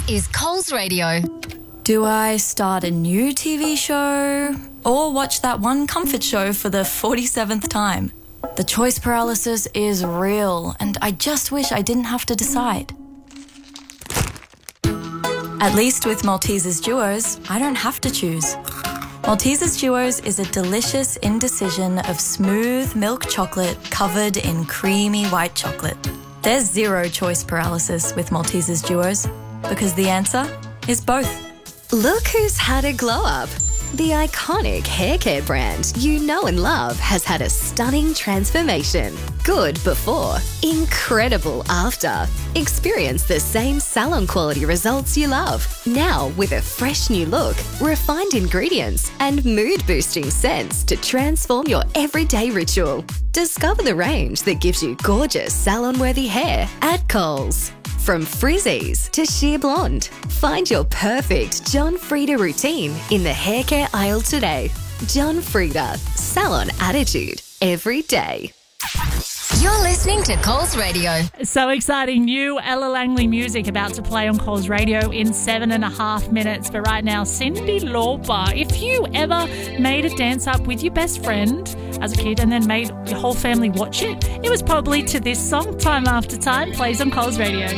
is Coles Radio. Do I start a new TV show or watch that one comfort show for the 47th time? The choice paralysis is real, and I just wish I didn't have to decide. At least with Maltesers Duos, I don't have to choose. Maltesers Duos is a delicious indecision of smooth milk chocolate covered in creamy white chocolate. There's zero choice paralysis with Maltesers Duos because the answer is both. Look who's had a glow up. The iconic hair care brand you know and love has had a stunning transformation. Good before, incredible after. Experience the same salon quality results you love. Now with a fresh new look, refined ingredients, and mood boosting scents to transform your everyday ritual. Discover the range that gives you gorgeous salon-worthy hair at Coles. From frizzies to sheer blonde, find your perfect John Frieda routine in the hair care aisle today. John Frieda, salon attitude every day. You're listening to Coles Radio. So exciting. New Ella Langley music about to play on Coles Radio in 7.5 minutes. But right now, Cyndi Lauper. If you ever made a dance up with your best friend as a kid and then made your whole family watch it, it was probably to this song. Time After Time plays on Coles Radio.